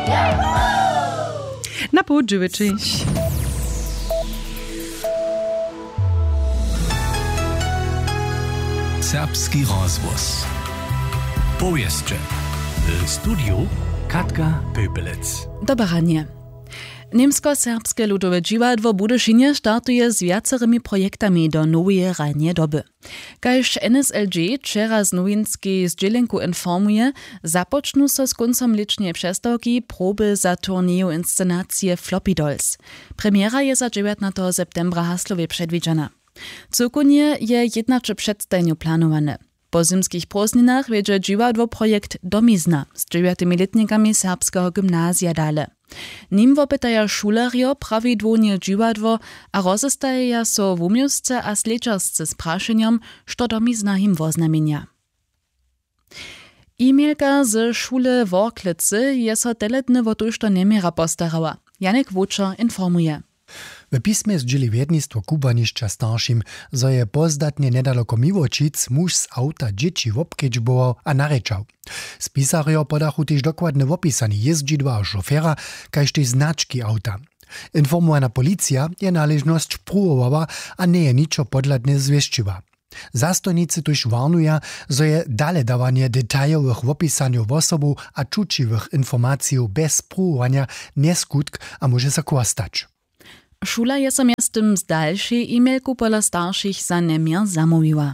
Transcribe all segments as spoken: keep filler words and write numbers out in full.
Na połudź Serbski rozvoz. Powieście. W studiu Katka Pöpelec. Dobranie. Niemsko-serbskie ludowe dziwadło Budyšinie startuje z wiacerymi projektami do nowej ranie doby. Kaž N S L G wczera z nowinskiej zdzielenku informuje, zapoczną so z końcem licznej przestawki próby za turnieju inscenacje Floppy Dolls. Premiera je za dziewiętnastego septembra haslowie przedwidziana. Cyrkunie je jednacze przedstajnie planowane. Po zimskich prózdninach wiedzie dziwadło projekt Domizna z dziewiętioletnikami serbskiego gimnazja dale. Nim wopytaja šulerjo prawidłownie dziwadło, a rozestaja so w umiejsce a slečersce z praszeniem, što domizna im woznamienia. E-mailka z szule Worklicy je so teletny wotušto nemiera postarała. Janek Wučer informuje. W pismie zdzieli wiednictwo Kubanišća staršim, zo je pozdatnie nedaleko Miłočic muž z auta dzieci wobkedźbował a narečał. Spisarjo podachu też dokładne wopisani jezdźidła a šofera, kaž też znaczki auta. Informowana policja je należność pruwowała, a nie je niczo podladne zwieściła. Zastojnicy tuż warnuja, zo je dale dawanie detaljowych wopisaniu osobów a czuciwych informacji bez pruwowania nie skutk, a może se kłastać. Szula je so miastem z dalszej e-mailku pola starszych za nemier zamówiła.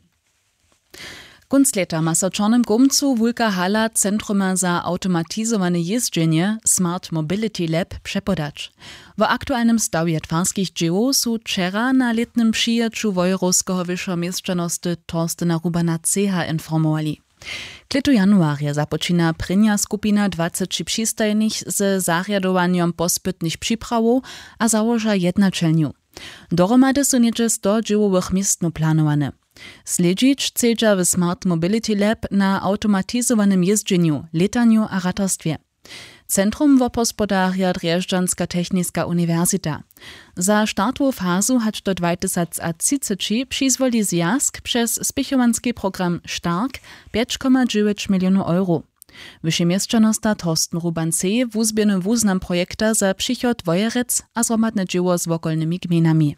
Kunc leta ma so czarnym gumcu wulka hala Centruma za automatyzowane jeżdżenie Smart Mobility Lab przepodać. W aktualnym stawie twarskich dzieł su wczera na letnym przyjaczu wojewódzkiego wyższomieszczanosti Torstena Rubana Ceha informowali. Kletu januarja započina prynja skupina dwadzieścia przystajnych z zarjadowaniem pospytnych przyprawów a założa jednaczelniu. Doromady są niedzie sto dziełowych miejsc planowane. Sledzić chcedza w Smart Mobility Lab na automatyzowanym jeżdżeniu, letaniu a ratarstwie. Centrum wopospodarja Drjeżdżanska Techniska Uniwersita. Za startową fazu hać do dwa tysiące trzydzieści przyzwoli zjazd przez spichowanski program Stark pięć przecinek dziewięć milionów euro. Wyższomieszczanostka Torsten Ruban-C wuzbierny wuznam projekta za przychod Wojerec a zromadne dzieło z okolnymi gminami.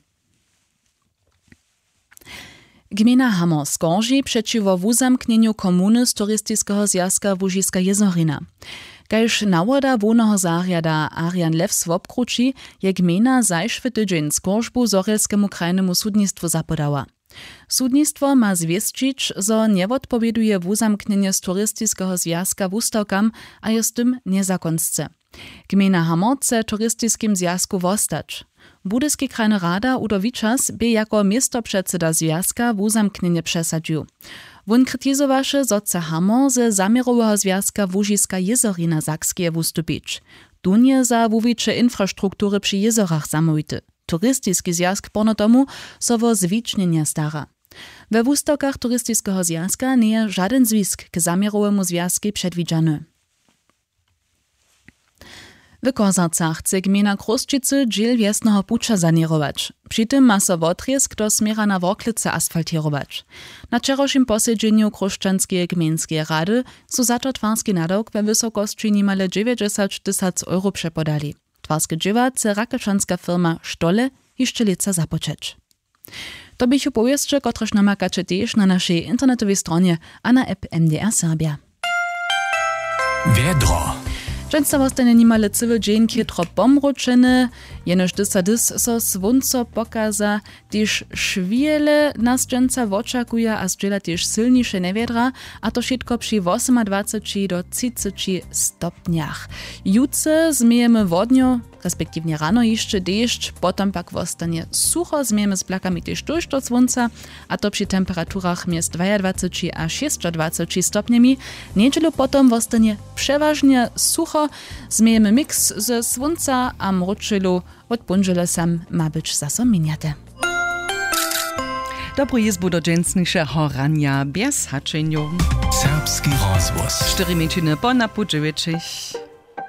Gmina Hamor skorži przeciwko wuzamknieniu komuny z turystycznego zjazka Łužiska Jezorina. Kaž nawoda wołnego zarjada Arian Levs w obkruci, je gmina zajszwy tydzień skorzbu Zorelskiemu krajnemu sudnictwu zapodała. Sudnictwo ma zwieszczyć, zo nie odpowieduje wuzamknienie z turystycznego zjazka wustawkam, a jest tym niezakonce. Gmina Hamor chce turystycznym zjazku wostać. Budyski krajny rada Udo Wičas by jako miestopředseda zjazka wuzamknienie przesadził. Won krytyzowaše, zo chce Hamor ze zamierowego zjazka Łužiska Jezorina Sakskie wustupić. Dunje za wuwicze infrastruktury przy jezorach zamówity. Turystyczny zjazk porno tomu so wo zwicznienie stara. We wustawkach turystycznego zjazka nie je żaden zwisk k zamierowemu zjazki przedwidziany. W Kozarcach chce gmina Kruszczycy dziel wiesnego pucza sanierować. Przy tym ma so wotriesk do smiera na Worklice asfaltirować. Na wczorajszym posiedzeniu Kruszczanskiej gmińskiej rady su za to twarski nadawk we wysokości niemale dziewięćdziesiąt tysięcy euro przepodali. Twarskie dzieła chce rakeczanska firma Stole i Szczelica zapoczeć. To bychu powieście, kotreż namakacie też na naszej internetowej stronie a na app M D R Serbia. Wiedro. Często wostanie nimale cywy dzień kietro pomručene, jenož dysa dys so svunco pokaza, tyż szwiele nas dżęca woczakuje a zdźela tyż silnisze newiedra, a to wszystko przy dwadzieścia osiem do trzydzieści stopniach. Jutce zmiejemy wodnio, respektywnie rano jeszcze deszcz, potem pak wostanie sucho, zmiejemy z plakami tyż tuż do słońca, a to przy temperaturach między dwadzieścia dwa a sześćdziesiąt stopniami. Niedzielu potem wostanie przeważnie sucho, zmiejemy miks ze słońca a mruczylu, od punżele sam ma być zaso miniate. Dobro jezbu do dżęsniejszego rania bez haczeniu. Serbski rozvoz. cztery minutki po napu dziewięć.